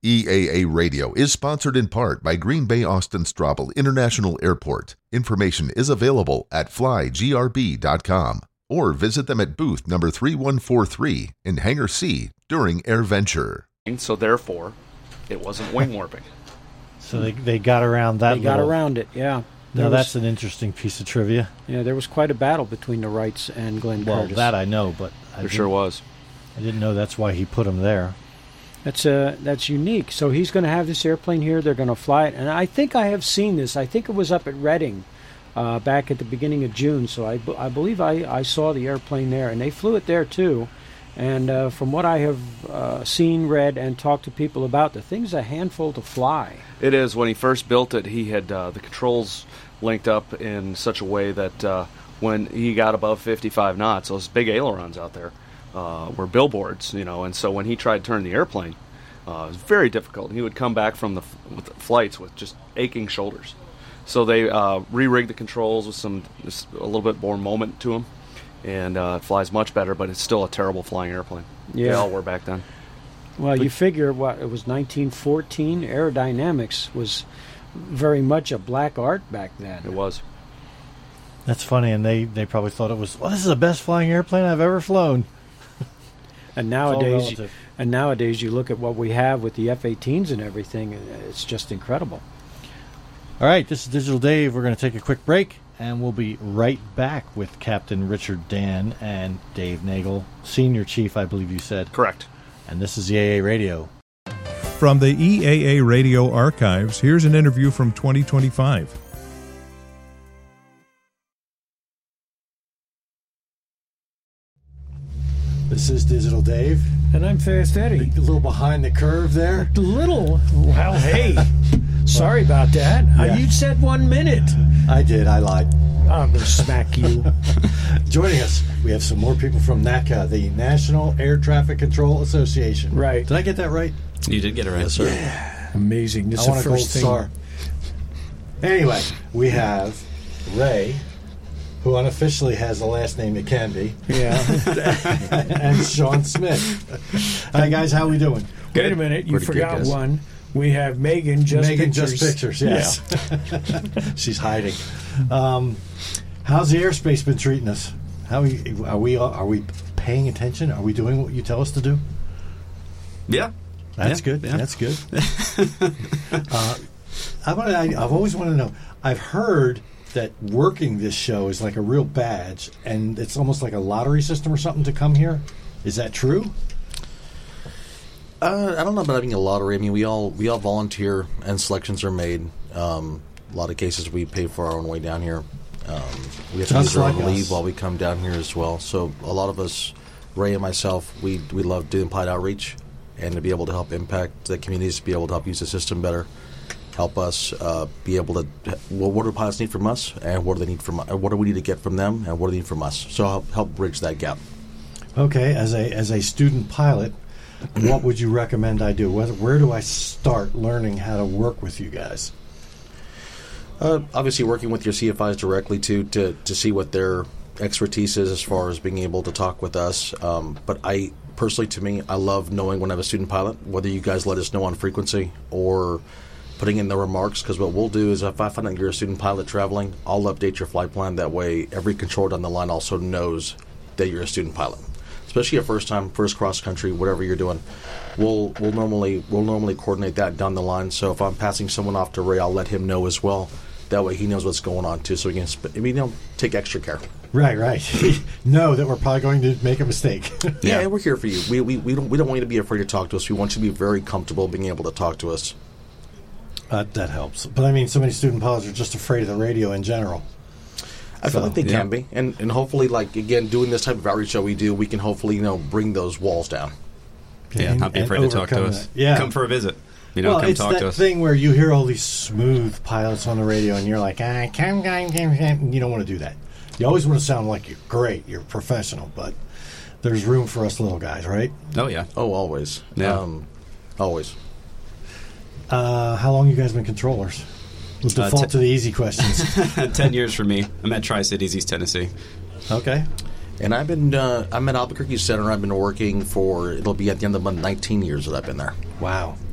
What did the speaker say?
EAA Radio is sponsored in part by Green Bay Austin Straubel International Airport. Information is available at flygrb.com or visit them at booth number 3143 in Hangar C during AirVenture. So therefore, it wasn't wing warping. So they got around that. They got around it, yeah. Now that's an interesting piece of trivia. Yeah, there was quite a battle between the Wrights and Glenn Curtiss. Well, that I know, but There sure was. I didn't know that's why he put him there. That's unique. So he's going to have this airplane here. They're going to fly it, and I think I have seen this. I think it was up at Reading back at the beginning of June. So I believe I saw the airplane there, and they flew it there too. And from what I have seen, read, and talked to people about, the thing's a handful to fly. It is. When he first built it, he had the controls linked up in such a way that when he got above 55 knots, those big ailerons out there were billboards, and so when he tried to turn the airplane, it was very difficult. He would come back from with the flights with just aching shoulders. So they re-rigged the controls with a little bit more moment to them, and it flies much better, but it's still a terrible flying airplane. Yeah. They all were back then. Well, you figure it was 1914. Aerodynamics was very much a black art back then. It was. That's funny, and they probably thought it was, this is the best flying airplane I've ever flown. And nowadays you look at what we have with the F-18s and everything, it's just incredible. All right, this is Digital Dave. We're going to take a quick break, and we'll be right back with Captain Richard Dan and Dave Nagel, Senior Chief, I believe you said. Correct. And this is EAA Radio. From the EAA Radio archives, here's an interview from 2025. This is Digital Dave. And I'm Fast Eddie. A little behind the curve there. Little? Well, hey. Sorry about that. Yeah. You said 1 minute. I did. I lied. I'm going to smack you. Joining us, we have some more people from NATCA, the National Air Traffic Control Association. Right. Did I get that right? You did get it right, yes, sir. Yeah. Amazing. This I want is a the gold first thing. star. Anyway, we have Ray, who unofficially has the last name it can be. Yeah. And Sean Smith. Hi, guys. How we doing? Wait a minute. You Pretty forgot good, one. We have Megan Just Megan Pictures. Just Pictures, yes. Yeah. She's hiding. How's the airspace been treating us? Are we paying attention? Are we doing what you tell us to do? Yeah. That's good. Yeah. That's good. I've always wanted to know. I've heard that working this show is like a real badge, and it's almost like a lottery system or something to come here. Is that true? I don't know about having a lottery. I mean, we all volunteer, and selections are made. A lot of cases we pay for our own way down here. We have to use our own leave while we come down here as well. So a lot of us, Ray and myself, we love doing applied outreach and to be able to help impact the communities, to be able to help use the system better, help us be able to. Well, what do pilots need from us, and what do they need from? What do we need to get from them, and what do they need from us? So help bridge that gap. Okay, as a student pilot, what would you recommend I do? Where do I start learning how to work with you guys? Obviously, working with your CFIs directly to see what their expertise is as far as being able to talk with us. But I personally, to me, I love knowing when I have a student pilot, whether you guys let us know on frequency or putting in the remarks, because what we'll do is if I find out you're a student pilot traveling, I'll update your flight plan. That way, every controller down the line also knows that you're a student pilot. Especially a first time, first cross country, whatever you're doing, we'll normally coordinate that down the line. So if I'm passing someone off to Ray, I'll let him know as well. That way he knows what's going on too, so he can take extra care. Right. Know that we're probably going to make a mistake. Yeah, and we're here for you. We don't want you to be afraid to talk to us. We want you to be very comfortable being able to talk to us. That helps. But I mean, so many student pilots are just afraid of the radio in general. I feel like they can be, and hopefully, like again, doing this type of outreach that we do, we can hopefully bring those walls down. Yeah, not be afraid to talk to us. Yeah, come for a visit. Come talk to us. It's that thing where you hear all these smooth pilots on the radio, and you're like, you don't want to do that. You always want to sound like you're great, you're professional, but there's room for us little guys, right? Oh yeah. Oh, always. Yeah. Always. How long you guys been controllers? We'll default to the easy questions. 10 years for me. I'm at Tri-Cities, East Tennessee. Okay. And I'm at Albuquerque Center. I've been working it'll be at the end of the month, 19 years that I've been there. Wow.